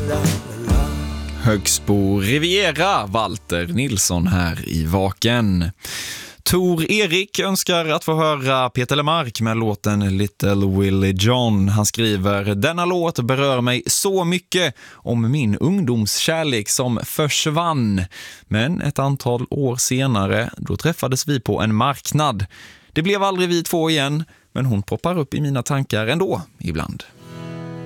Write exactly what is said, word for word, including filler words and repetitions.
Högsbo Riviera, Walter Nilsson här i Vaken. Tor Erik önskar att få höra Peter Lemark med låten Little Willie John. Han skriver: denna låt berör mig så mycket om min ungdomskärlek som försvann. Men ett antal år senare, då träffades vi på en marknad. Det blev aldrig vi två igen, men hon poppar upp i mina tankar ändå ibland.